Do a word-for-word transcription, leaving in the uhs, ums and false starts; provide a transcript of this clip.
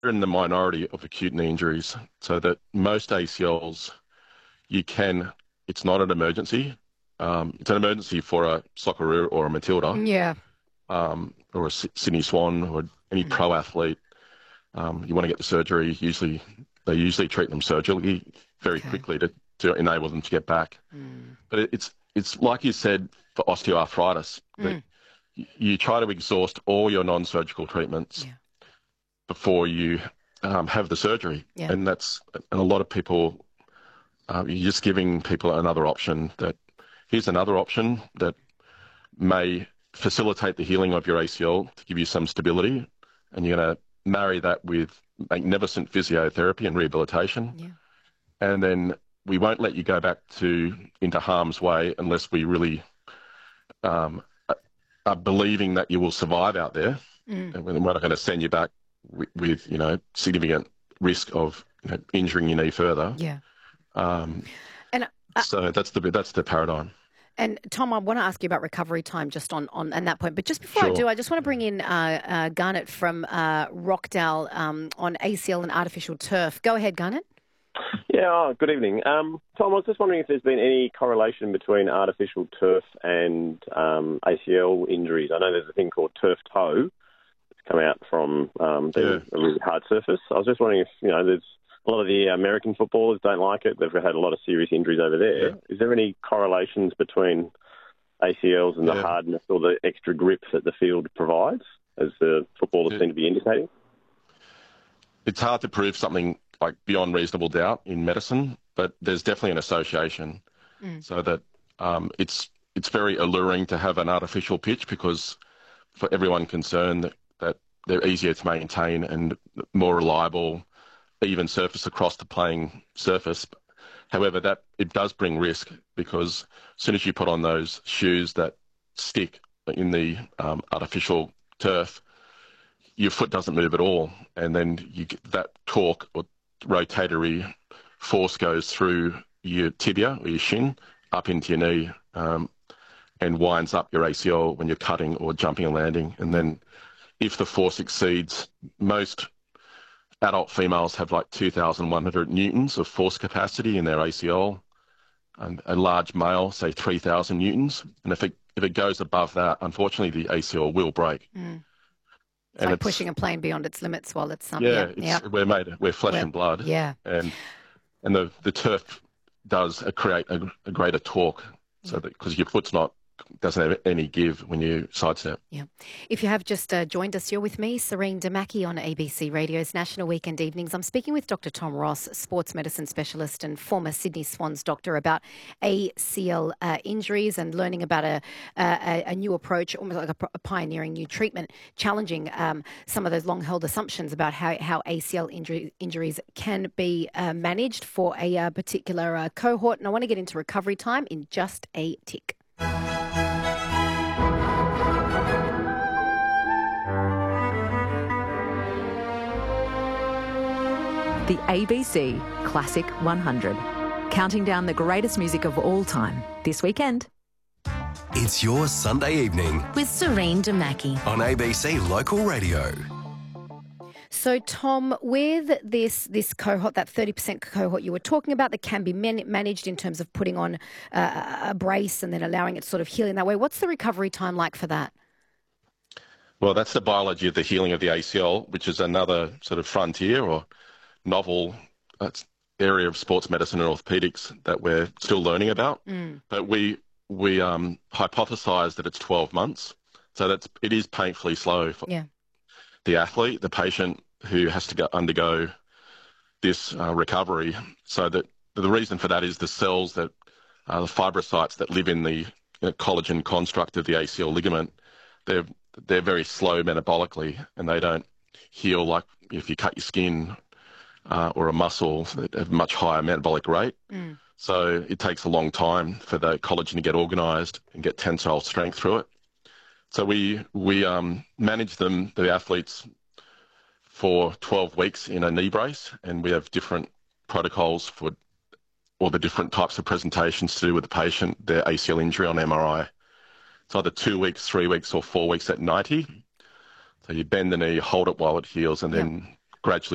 in the minority of acute knee injuries, so that most A C Ls, you can, it's not an emergency. Um, it's an emergency for a Socceroo or a Matilda, Yeah. um, or a Sydney Swan or any Mm. pro athlete. Um, you want to get the surgery, usually they usually treat them surgically very Okay. quickly to, to enable them to get back. Mm. But it, it's it's like you said for osteoarthritis, that Mm. y- you try to exhaust all your non-surgical treatments Yeah. before you um, have the surgery. Yeah. And that's, and a lot of people, uh, you're just giving people another option, that here's another option that may facilitate the healing of your A C L to give you some stability. And you're going to marry that with magnificent physiotherapy and rehabilitation. Yeah. And then we won't let you go back to into harm's way unless we really um, are believing that you will survive out there. Mm. And we're not going to send you back with, with you know, significant risk of, you know, injuring your knee further. Yeah. Um, And uh, so that's the that's the paradigm. and Tom, I want to ask you about recovery time just on on and that point. But just before I Sure. do, I just want to bring in uh, uh, Garnet from uh, Rockdale um, on A C L and artificial turf. Go ahead, Garnet. Yeah, oh, good evening. Um, Tom, I was just wondering if there's been any correlation between artificial turf and um, A C L injuries. I know there's a thing called turf toe that's come out from um, being Yeah. a really hard surface. I was just wondering if, you know, there's a lot of the American footballers don't like it. They've had a lot of serious injuries over there. Yeah. Is there any correlations between A C Ls and the Yeah. hardness or the extra grip that the field provides, as the footballers Yeah. seem to be indicating? It's hard to prove something like beyond reasonable doubt in medicine, but there's definitely an association. Mm. So that um, it's it's very alluring to have an artificial pitch, because for everyone concerned that, that they're easier to maintain and more reliable, even surface across the playing surface. However, that it does bring risk, because as soon as you put on those shoes that stick in the um, artificial turf, your foot doesn't move at all, and then you get that torque or rotatory force goes through your tibia or your shin up into your knee, um, and winds up your A C L when you're cutting or jumping and landing. And then if the force exceeds, most adult females have like two thousand one hundred newtons of force capacity in their A C L, and a large male, say three thousand newtons. And if it, if it goes above that, unfortunately, the A C L will break. Mm. It's And like it's, pushing a plane beyond its limits while it's um, yeah, yeah, it's, yeah, we're made, we're flesh well, and blood. yeah, And and the, the turf does uh, create a, a greater torque, so yeah. that because your foot's not, doesn't have any give when you sidestep. Yeah. If you have just uh, joined us, you're with me, Serene Damaki, on A B C Radio's National Weekend Evenings. I'm speaking with Doctor Tom Ross, sports medicine specialist and former Sydney Swans doctor, about A C L uh, injuries and learning about a, a, a new approach, almost like a, a pioneering new treatment, challenging um, some of those long-held assumptions about how, how A C L injury, injuries can be uh, managed for a uh, particular uh, cohort. And I want to get into recovery time in just a tick. The A B C Classic one hundred, counting down the greatest music of all time this weekend. It's your Sunday evening with Serene Damaki on A B C Local Radio. So, Tom, with this this cohort, that thirty percent cohort you were talking about that can be man- managed in terms of putting on uh, a brace and then allowing it to sort of heal in that way, what's the recovery time like for that? Well, that's the biology of the healing of the A C L, which is another sort of frontier or novel uh, area of sports medicine and orthopedics that we're still learning about. Mm. But we we um, hypothesize that it's twelve months, so that's it is painfully slow for Yeah. the athlete, the patient who has to go, undergo this uh, recovery. So that the reason for that is the cells that uh, the fibrocytes that live in the you know, collagen construct of the A C L ligament, they're they're very slow metabolically, and they don't heal like if you cut your skin uh, or a muscle at a much higher metabolic rate. Mm. So it takes a long time for the collagen to get organised and get tensile strength through it. So we we um, manage them, the athletes, for twelve weeks in a knee brace, and we have different protocols for all the different types of presentations to do with the patient, their A C L injury on M R I. It's either two weeks, three weeks, or four weeks at ninety. So you bend the knee, hold it while it heals, and then gradually